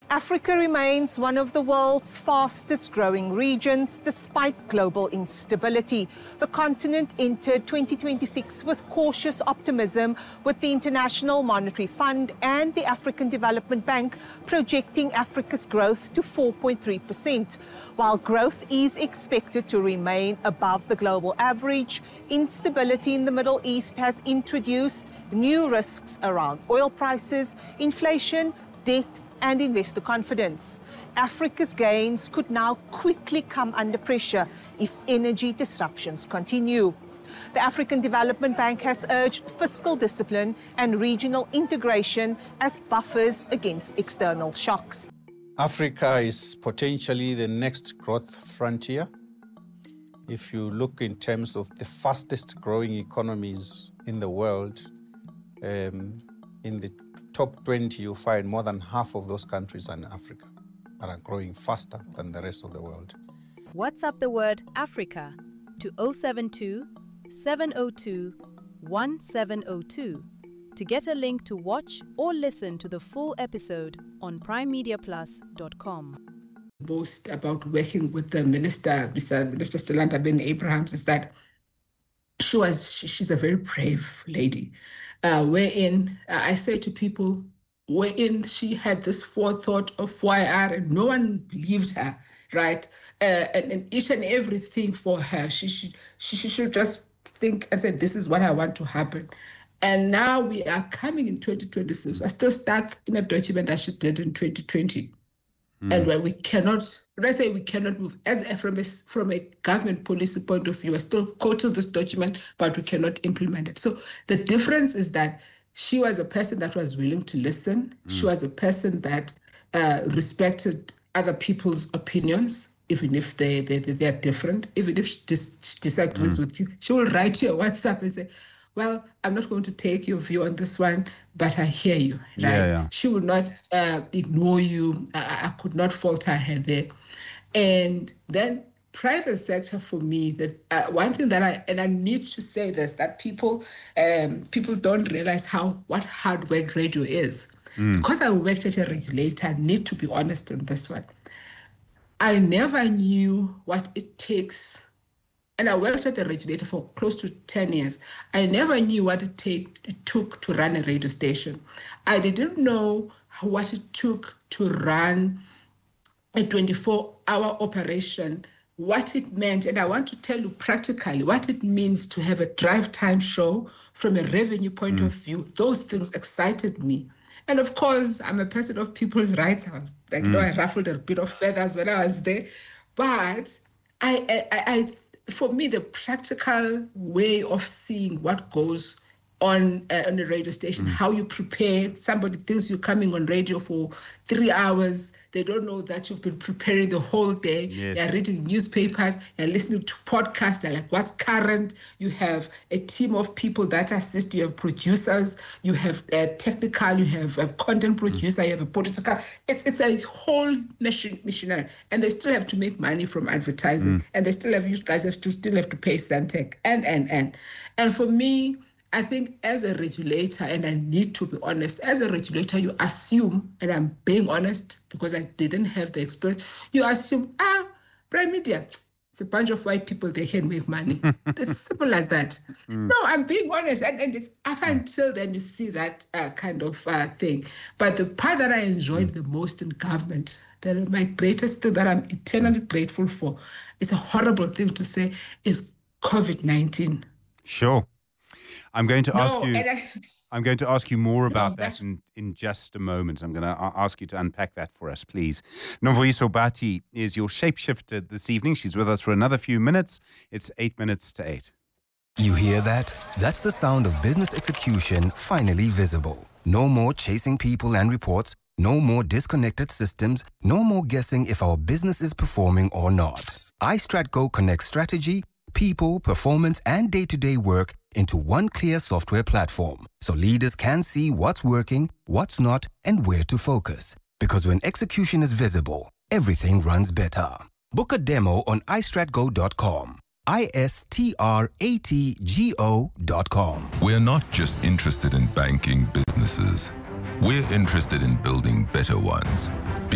Africa remains one of the world's fastest growing regions despite global instability. The continent entered 2026 with cautious optimism, with the International Monetary Fund and the African Development Bank projecting Africa's growth to 4.3%. While growth is expected to remain above the global average, instability in the Middle East has introduced new risks around oil prices, inflation, debt, and investor confidence. Africa's gains could now quickly come under pressure if energy disruptions continue. The African Development Bank has urged fiscal discipline and regional integration as buffers against external shocks. Africa is potentially the next growth frontier. If you look in terms of the fastest growing economies in the world, in the top 20, you find more than half of those countries are in Africa and are growing faster than the rest of the world. WhatsApp the word Africa to 072 702 1702 to get a link to watch or listen to the full episode on primemediaplus.com. Most about working with the Minister Stella Ndabeni-Abrahams is that she's a very brave lady. Wherein I say to people, wherein she had this forethought of YR and no one believed her, right? And each and everything for her, she should just think and say, this is what I want to happen. And now we are coming in 2026. I still stuck in a document that she did in 2020. And when I say we cannot move, from a government policy point of view, we're still quoting this document, but we cannot implement it. So the difference is that she was a person that was willing to listen. She was a person that respected other people's opinions, even if they are different, even if she disagrees with you. She will write you a WhatsApp and say, well, I'm not going to take your view on this one, but I hear you, right? Yeah. She will not ignore you. I could not falter her there. And then private sector for me, that one thing that I need to say this, that people don't realize what hard work radio is. Because I worked at a regulator, I need to be honest on this one. I never knew what it takes. And I worked at the regulator for close to 10 years. I never knew what it took to run a radio station. I didn't know what it took to run a 24-hour operation, what it meant. And I want to tell you practically what it means to have a drive time show from a revenue point of view. Those things excited me. And of course, I'm a person of people's rights. I ruffled a bit of feathers when I was there. But for me, the practical way of seeing what goes on a radio station, how you prepare. Somebody thinks you're coming on radio for 3 hours. They don't know that you've been preparing the whole day. Yes. You're reading newspapers, you're listening to podcasts, they're like, what's current? You have a team of people that assist. You have producers, you have technical, you have a content producer, you have a political. It's a whole machinery. And they still have to make money from advertising. And they still have, you guys have to pay Santec and for me, I think as a regulator, and I need to be honest, as a regulator, you assume, and I'm being honest because I didn't have the experience, you assume, Prime Media, it's a bunch of white people, they can make money. It's simple like that. No, I'm being honest. And it's up until then you see that kind of thing. But the part that I enjoyed the most in government, my greatest thing that I'm eternally grateful for, it's a horrible thing to say, is COVID-19. Sure. I'm going to ask you more about that in just a moment. I'm going to ask you to unpack that for us, please. Nomvuyiso Bati is your shapeshifter this evening. She's with us for another few minutes. It's 8 minutes to 8. You hear that? That's the sound of business execution finally visible. No more chasing people and reports. No more disconnected systems. No more guessing if our business is performing or not. iStratGo connects strategy, people, performance, and day-to-day work into one clear software platform, so leaders can see what's working, what's not, and where to focus. Because when execution is visible, everything runs better. Book a demo on iStratGo.com. iStratgo.com. We're not just interested in banking businesses. We're interested in building better ones.